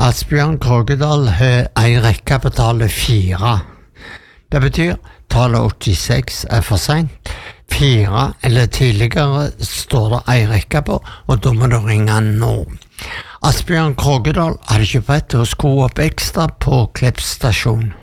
Asbjørn Krogedal har en rekke på tallet 4. Det betyr tallet 86 for sent. 4 eller tidligere står det en rekke på, og da må du ringe nå. Asbjørn Krogedal hadde ikke bedt å sko opp ekstra på Klepp stasjon.